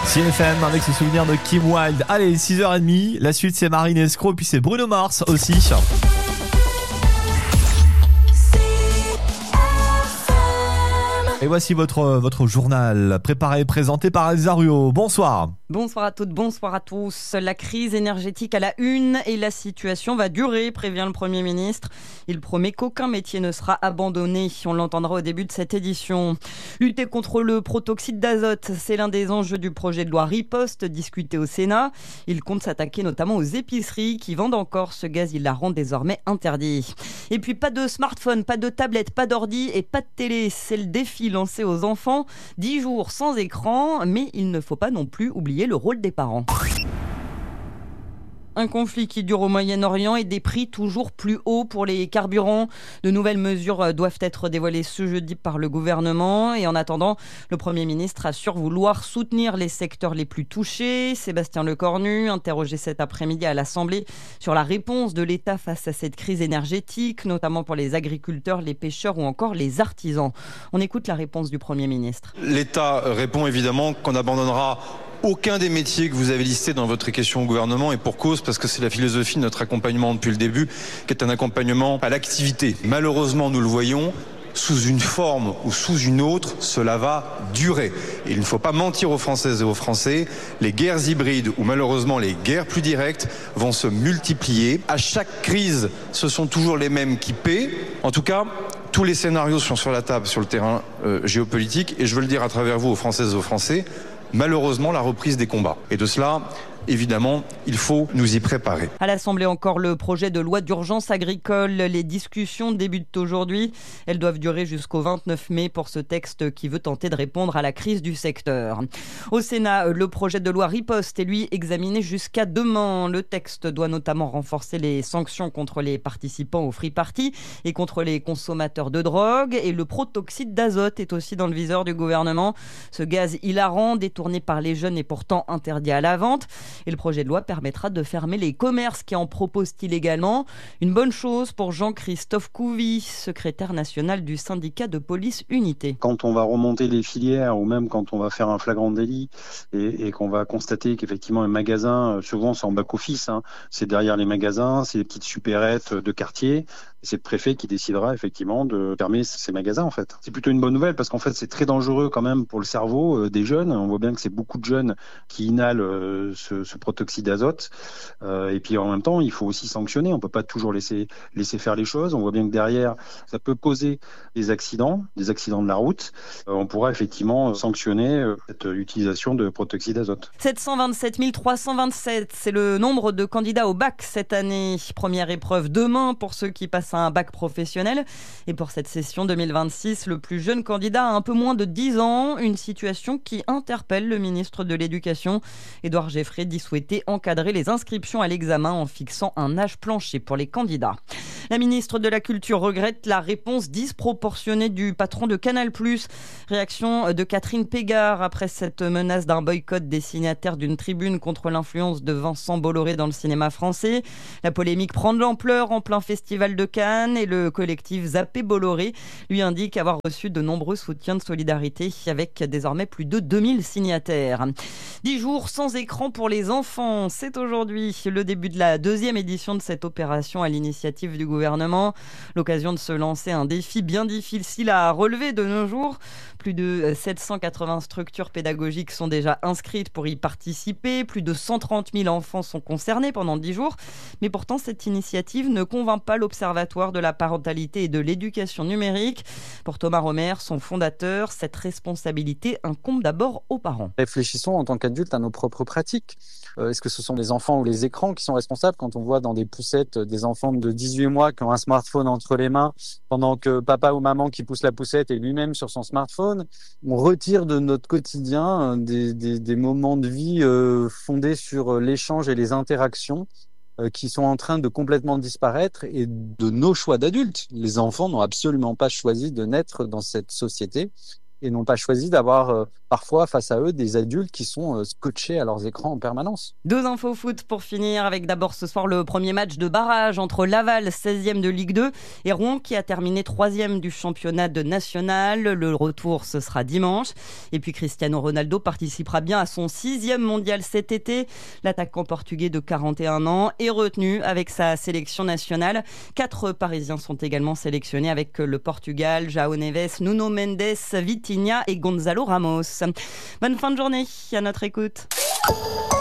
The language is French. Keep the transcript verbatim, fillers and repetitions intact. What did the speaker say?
C F M avec ce souvenir de Kim Wilde. Allez, six heures trente, la suite c'est Marine Escro, puis c'est Bruno Mars aussi. Et voici votre, votre journal, préparé et présenté par Elsa Ruot. Bonsoir. Bonsoir à toutes, bonsoir à tous. La crise énergétique à la une et la situation va durer, prévient le Premier ministre. Il promet qu'aucun métier ne sera abandonné. On l'entendra au début de cette édition. Lutter contre le protoxyde d'azote, c'est l'un des enjeux du projet de loi Riposte discuté au Sénat. Il compte s'attaquer notamment aux épiceries qui vendent encore ce gaz. Il la rend désormais interdit. Et puis pas de smartphone, pas de tablette, pas d'ordi et pas de télé. C'est le défi lancé aux enfants. dix jours sans écran, mais il ne faut pas non plus oublier le rôle des parents. Un conflit qui dure au Moyen-Orient et des prix toujours plus hauts pour les carburants. De nouvelles mesures doivent être dévoilées ce jeudi par le gouvernement. Et en attendant, le Premier ministre assure vouloir soutenir les secteurs les plus touchés. Sébastien Lecornu, interrogé cet après-midi à l'Assemblée sur la réponse de l'État face à cette crise énergétique, notamment pour les agriculteurs, les pêcheurs ou encore les artisans. On écoute la réponse du Premier ministre. L'État répond évidemment qu'on abandonnera aucun des métiers que vous avez listés dans votre question au gouvernement, et pour cause, parce que c'est la philosophie de notre accompagnement depuis le début, qui est un accompagnement à l'activité. Malheureusement, nous le voyons, sous une forme ou sous une autre, cela va durer. Et il ne faut pas mentir aux Françaises et aux Français, les guerres hybrides ou malheureusement les guerres plus directes vont se multiplier. À chaque crise, ce sont toujours les mêmes qui paient. En tout cas, tous les scénarios sont sur la table sur le terrain euh, géopolitique, et je veux le dire à travers vous aux Françaises et aux Français, malheureusement la reprise des combats. Et de cela, évidemment, il faut nous y préparer. À l'Assemblée encore, le projet de loi d'urgence agricole. Les discussions débutent aujourd'hui. Elles doivent durer jusqu'au vingt-neuf mai pour ce texte qui veut tenter de répondre à la crise du secteur. Au Sénat, le projet de loi Riposte est lui examiné jusqu'à demain. Le texte doit notamment renforcer les sanctions contre les participants au Free Party et contre les consommateurs de drogue. Et le protoxyde d'azote est aussi dans le viseur du gouvernement. Ce gaz hilarant, détourné par les jeunes et pourtant interdit à la vente. Et le projet de loi permettra de fermer les commerces qui en proposent illégalement. Une bonne chose pour Jean-Christophe Couvi, secrétaire national du syndicat de police Unité. Quand on va remonter les filières ou même quand on va faire un flagrant délit et, et qu'on va constater qu'effectivement un magasin, souvent c'est en back-office, hein, c'est derrière les magasins, c'est des petites supérettes de quartier. C'est le préfet qui décidera effectivement de fermer ces magasins en fait. C'est plutôt une bonne nouvelle parce qu'en fait c'est très dangereux quand même pour le cerveau euh, des jeunes. On voit bien que c'est beaucoup de jeunes qui inhalent euh, ce, ce protoxyde d'azote. Euh, et puis en même temps il faut aussi sanctionner. On peut pas toujours laisser laisser faire les choses. On voit bien que derrière ça peut causer des accidents, des accidents de la route. Euh, on pourra effectivement sanctionner euh, cette utilisation de protoxyde d'azote. sept cent vingt-sept mille trois cent vingt-sept, c'est le nombre de candidats au bac cette année. Première épreuve demain pour ceux qui passent un bac professionnel. Et pour cette session deux mille vingt-six, le plus jeune candidat a un peu moins de dix ans. Une situation qui interpelle le ministre de l'Éducation. Édouard Geffray dit souhaiter encadrer les inscriptions à l'examen en fixant un âge plancher pour les candidats. La ministre de la Culture regrette la réponse disproportionnée du patron de Canal+. Réaction de Catherine Pégard après cette menace d'un boycott des signataires d'une tribune contre l'influence de Vincent Bolloré dans le cinéma français. La polémique prend de l'ampleur en plein festival de Cannes et le collectif Zappé Bolloré lui indique avoir reçu de nombreux soutiens de solidarité avec désormais plus de deux mille signataires. Dix jours sans écran pour les enfants, c'est aujourd'hui le début de la deuxième édition de cette opération à l'initiative du gouvernement. L'occasion de se lancer un défi bien difficile à relever de nos jours. Plus de sept cent quatre-vingts structures pédagogiques sont déjà inscrites pour y participer. Plus de cent trente mille enfants sont concernés pendant dix jours. Mais pourtant, cette initiative ne convainc pas l'Observatoire de la parentalité et de l'éducation numérique. Pour Thomas Romer, son fondateur, cette responsabilité incombe d'abord aux parents. Réfléchissons en tant qu'adultes à nos propres pratiques. Euh, est-ce que ce sont les enfants ou les écrans qui sont responsables quand on voit dans des poussettes des enfants de dix-huit mois qui ont un smartphone entre les mains pendant que papa ou maman qui pousse la poussette est lui-même sur son smartphone? On retire de notre quotidien des, des, des moments de vie euh, fondés sur l'échange et les interactions euh, qui sont en train de complètement disparaître et de nos choix d'adultes. Les enfants n'ont absolument pas choisi de naître dans cette société et n'ont pas choisi d'avoir euh, parfois face à eux des adultes qui sont euh, scotchés à leurs écrans en permanence. Deux infos foot pour finir, avec d'abord ce soir le premier match de barrage entre Laval, seizième de Ligue deux, et Rouen qui a terminé troisième du championnat de national. Le retour, ce sera dimanche. Et puis Cristiano Ronaldo participera bien à son sixième mondial cet été. L'attaquant portugais de quarante et un ans est retenu avec sa sélection nationale. Quatre Parisiens sont également sélectionnés avec le Portugal, João Neves, Nuno Mendes, Vitinha et Gonzalo Ramos. Bonne fin de journée à notre écoute.